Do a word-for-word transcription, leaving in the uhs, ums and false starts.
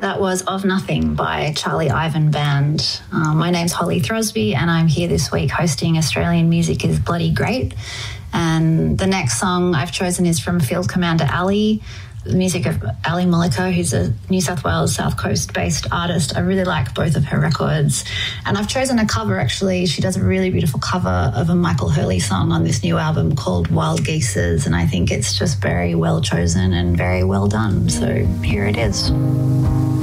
That was Of Nothing by Charlie Ivan Band. Um, my name's Holly Throsby and I'm here this week hosting Australian Music is Bloody Great. And the next song I've chosen is from Field Commander Ali, the music of Ali Mollica, who's a New South Wales South Coast-based artist. I really like both of her records. And I've chosen a cover, actually. She does a really beautiful cover of a Michael Hurley song on this new album called Wild Geeses, and I think it's just very well chosen and very well done. So here it is.